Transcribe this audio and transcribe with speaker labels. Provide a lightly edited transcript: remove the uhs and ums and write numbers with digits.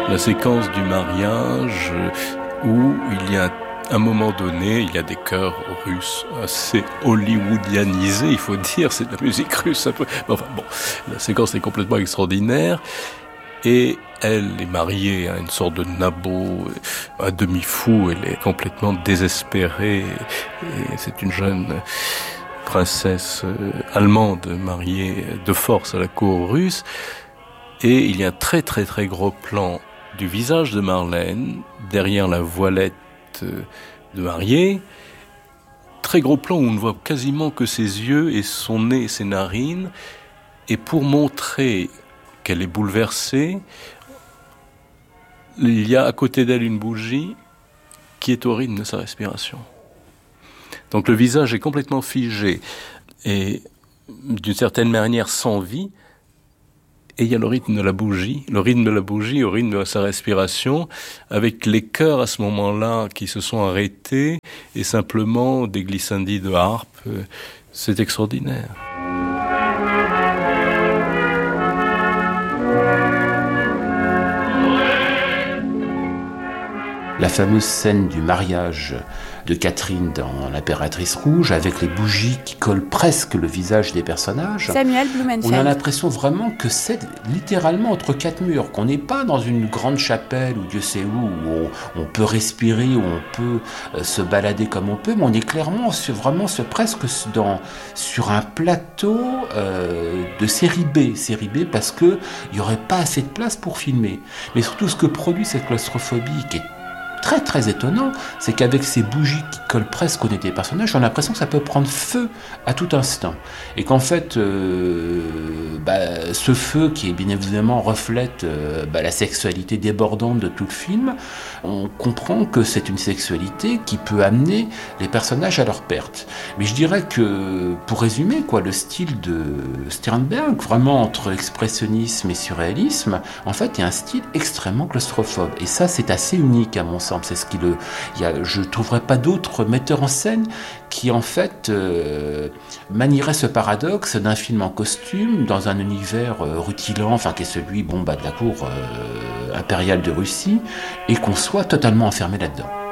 Speaker 1: la séquence du mariage où il y a un moment donné, il y a des chœurs russes assez hollywoodianisés, il faut dire, c'est de la musique russe un peu. Enfin bon, la séquence est complètement extraordinaire. Et elle est mariée à une sorte de nabot, à demi-fou, elle est complètement désespérée. Et c'est une jeune princesse allemande mariée de force à la cour russe. Et il y a un très très très gros plan du visage de Marlène, derrière la voilette de mariée. Très gros plan où on ne voit quasiment que ses yeux et son nez et ses narines. Et pour montrer qu'elle est bouleversée, il y a à côté d'elle une bougie qui est au rythme de sa respiration. Donc le visage est complètement figé et d'une certaine manière sans vie. Et il y a le rythme de la bougie au rythme de sa respiration, avec les chœurs à ce moment-là qui se sont arrêtés et simplement des glissandis de harpe. C'est extraordinaire.
Speaker 2: La fameuse scène du mariage de Catherine dans L'Impératrice Rouge, avec les bougies qui collent presque le visage des personnages.
Speaker 3: Samuel Blumenfeld.
Speaker 2: On a l'impression vraiment que c'est littéralement entre quatre murs, qu'on n'est pas dans une grande chapelle ou Dieu sait où on peut respirer, où on peut se balader comme on peut, mais on est clairement presque sur un plateau de série B parce qu'il n'y aurait pas assez de place pour filmer. Mais surtout, ce que produit cette claustrophobie qui est très très étonnant, c'est qu'avec ces bougies qui collent presque au nez des personnages, on a l'impression que ça peut prendre feu à tout instant. Et qu'en fait, ce feu qui bien évidemment reflète la sexualité débordante de tout le film, on comprend que c'est une sexualité qui peut amener les personnages à leur perte. Mais je dirais que, pour résumer, le style de Sternberg, vraiment entre expressionnisme et surréalisme, en fait, est un style extrêmement claustrophobe. Et ça, c'est assez unique à mon sens. C'est ce je ne trouverai pas d'autres metteurs en scène qui en fait manierait ce paradoxe d'un film en costume dans un univers rutilant, qui est celui de la cour impériale de Russie, et qu'on soit totalement enfermé là-dedans.